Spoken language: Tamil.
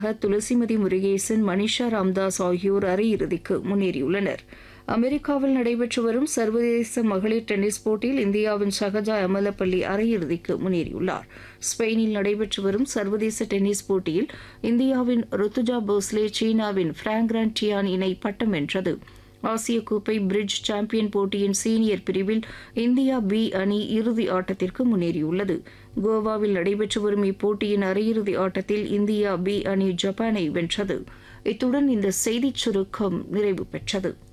துளசிமதி முருகேசன், மனிஷா ராம்தாஸ் ஆகியோர் அரையிறுதிக்கு முன்னேறியுள்ளனர். அமெரிக்காவில் நடைபெற்று வரும் சர்வதேச மகளிர் டென்னிஸ் போட்டியில் இந்தியாவின் ஷகஜா எமலப்பள்ளி அரையிறுதிக்கு முன்னேறியுள்ளார். ஸ்பெயினில் நடைபெற்று வரும் சர்வதேச டென்னிஸ் போட்டியில் இந்தியாவின் ருத்துஜா போஸ்லே சீனாவின் பிராங்ரான் டியான் இணை பட்டம் வென்றது. ஆசிய கோப்பை பிரிட்ஜ் சாம்பியன் போட்டியின் சீனியர் பிரிவில் இந்தியா பி அணி இறுதி ஆட்டத்திற்கு முன்னேறியுள்ளது. கோவாவில் நடைபெற்று வரும் இப்போட்டியின் அரையிறுதி ஆட்டத்தில் இந்தியா பி அணி ஜப்பானை வென்றது. இத்துடன் இந்த செய்திச் சுருக்கம் நிறைவு பெற்றது.